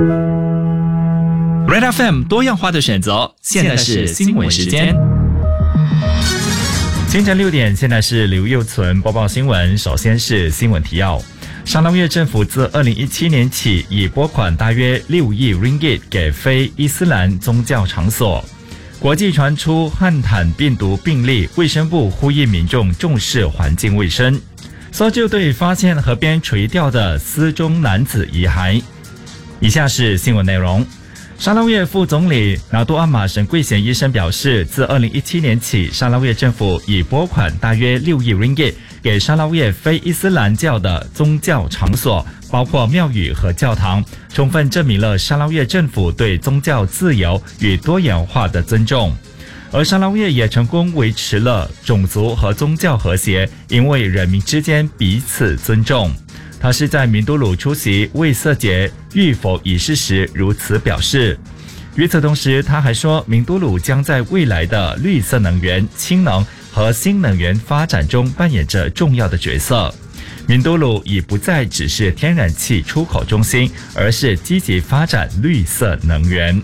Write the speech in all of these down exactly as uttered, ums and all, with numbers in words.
Red F M 多样化的选择，现在是新闻时间。清晨六点，现在是刘佑存播报新闻。首先是新闻提要：沙捞越政府自二零一七年起已拨款大约六亿 ringgit 给非伊斯兰宗教场所。国际传出汉坦病毒病例，卫生部呼吁民众重视环境卫生。搜救队发现河边垂钓的失踪男子遗骸。以下是新闻内容。沙捞越副总理拿督阿玛沈贵贤医生表示，自二零一七年起，沙捞越政府已拨款大约六亿 ringgit 给沙捞越非伊斯兰教的宗教场所，包括庙宇和教堂，充分证明了沙捞越政府对宗教自由与多元化的尊重。而沙捞越也成功维持了种族和宗教和谐，因为人民之间彼此尊重。他是在明都鲁出席卫色节浴佛仪式时如此表示。与此同时，他还说，明都鲁将在未来的绿色能源、氢能和新能源发展中扮演着重要的角色。明都鲁已不再只是天然气出口中心，而是积极发展绿色能源。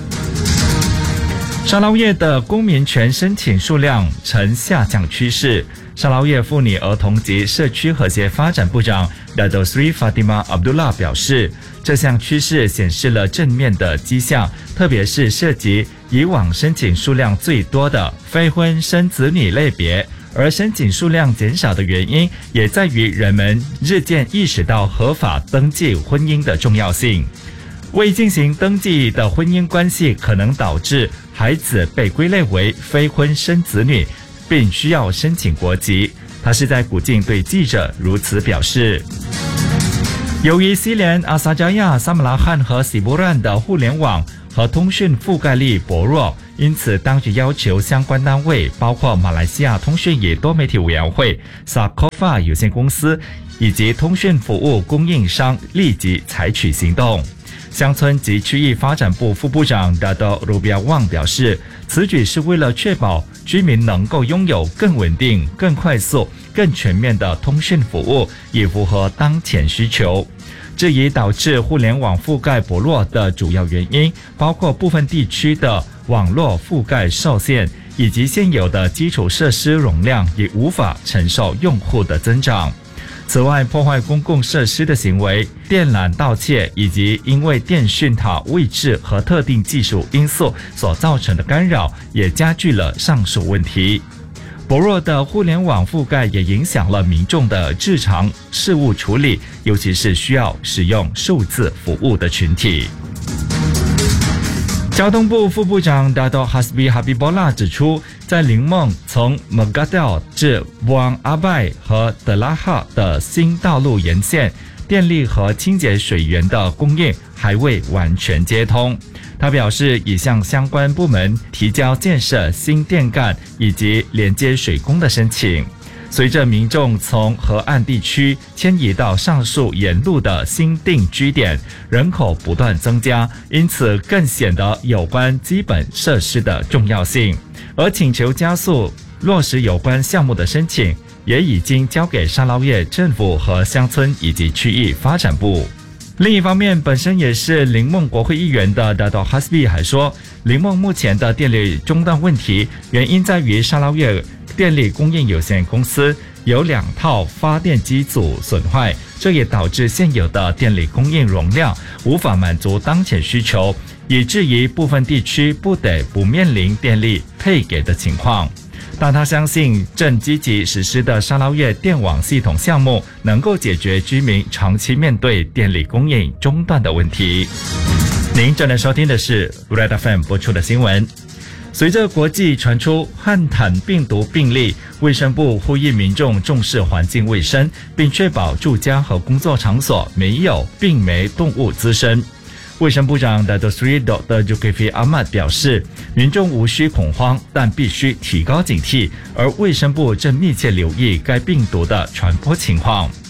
沙捞越的公民权申请数量呈下降趋势。沙捞越妇女儿童及社区和谐发展部长 Dato Sri Fatimah Abdullah 表示，这项趋势显示了正面的迹象，特别是涉及以往申请数量最多的非婚生子女类别，而申请数量减少的原因也在于人们日渐意识到合法登记婚姻的重要性。未进行登记的婚姻关系可能导致孩子被归类为非婚生子女，并需要申请国籍。他是在古晋对记者如此表示。由于西联、阿萨加亚、萨马拉罕和喜布兰的互联网和通讯覆盖力薄弱，因此当局要求相关单位，包括马来西亚通讯与多媒体委员会、Sakofa 有限公司以及通讯服务供应商立即采取行动。乡村及区域发展部副部长 Dato Rubiah Wang 表示，此举是为了确保居民能够拥有更稳定、更快速、更全面的通讯服务，以符合当前需求。至于导致互联网覆盖薄弱的主要原因，包括部分地区的网络覆盖受限，以及现有的基础设施容量也无法承受用户的增长。此外，破坏公共设施的行为、电缆盗窃以及因为电讯塔位置和特定技术因素所造成的干扰，也加剧了上述问题。薄弱的互联网覆盖也影响了民众的日常事务处理，尤其是需要使用数字服务的群体。交通部副部长 Dato Hasbi Habibullah 指出，在林梦从 Megadal 至 Buang Abai 和德拉哈的新道路沿线，电力和清洁水源的供应还未完全接通。他表示，已向相关部门提交建设新电干以及连接水工的申请。随着民众从河岸地区迁移到上述沿路的新定居点，人口不断增加，因此更显得有关基本设施的重要性。而请求加速落实有关项目的申请，也已经交给沙捞越政府和乡村以及区域发展部。另一方面，本身也是林梦国会议员的 Dato Hasbi 还说，林梦目前的电力中断问题，原因在于沙捞越电力供应有限公司有两套发电机组损坏，这也导致现有的电力供应容量无法满足当前需求，以至于部分地区不得不面临电力配给的情况。但他相信正积极实施的沙捞越电网系统项目能够解决居民长期面对电力供应中断的问题。您正在收听的是 Red F M 播出的新闻。随着国际传出汉坦病毒病例，卫生部呼吁民众重视环境卫生，并确保住家和工作场所没有病媒动物滋生。卫生部长 Dato Sri Doktor Zulkifli Ahmad 表示，民众无需恐慌，但必须提高警惕，而卫生部正密切留意该病毒的传播情况。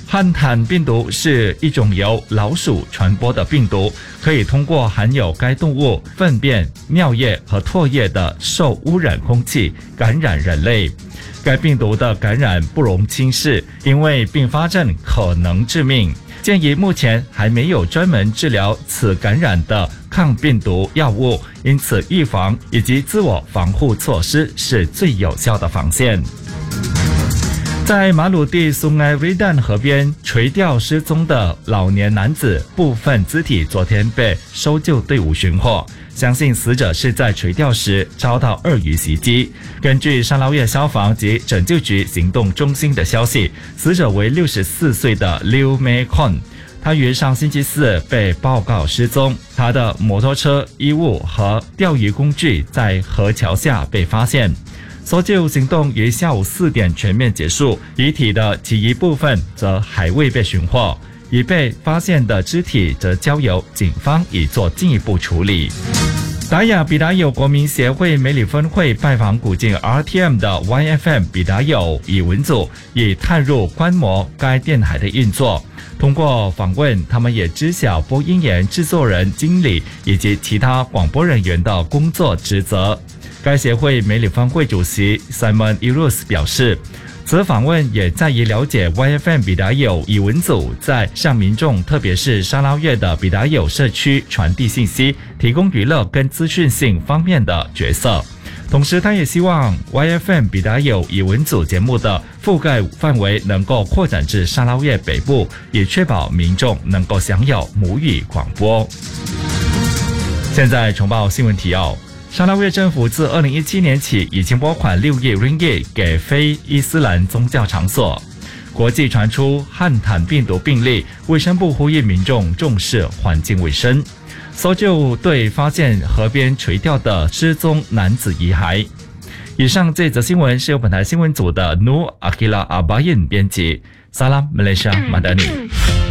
汉坦病毒是一种由老鼠传播的病毒，可以通过含有该动物粪便、尿液和唾液的受污染空气感染人类。该病毒的感染不容轻视，因为并发症可能致命。建议目前还没有专门治疗此感染的抗病毒药物，因此预防以及自我防护措施是最有效的防线。在马鲁蒂苏埃瑞旦河边垂钓失踪的老年男子部分肢体昨天被搜救队伍寻获，相信死者是在垂钓时遭到鳄鱼袭击。根据沙捞越消防及拯救局行动中心的消息，死者为六十四岁的 Liu Mei Kon， 他于上星期四被报告失踪，他的摩托车、衣物和钓鱼工具在河桥下被发现。搜救行动于下午四点全面结束，遗体的其余部分则还未被寻获，已被发现的肢体则交由警方以做进一步处理。达雅比达友国民协会美里分会拜访古晋 R T M 的 Y F M 比达友语文组，以探入观摩该电台的运作。通过访问，他们也知晓播音员、制作人、经理以及其他广播人员的工作职责。该协会美里分会主席 Simon Irus 表示，此访问也在于了解 Y F M 比达友语文组在向民众，特别是沙捞越的比达友社区传递信息、提供娱乐跟资讯性方面的角色。同时，他也希望 Y F M 比达友语文组节目的覆盖范围能够扩展至沙捞越北部，以确保民众能够享有母语广播。现在重报新闻提要。沙捞越政府自二零一七年起已经拨款六亿 ringgit 给非伊斯兰宗教场所。国际传出汉坦病毒病例，卫生部呼吁民众重视环境卫生。搜救队发现河边垂钓的失踪男子遗骸。以上这则新闻是由本台新闻组的 Nur Akila Abayin 编辑。Salam Malaysia Madani。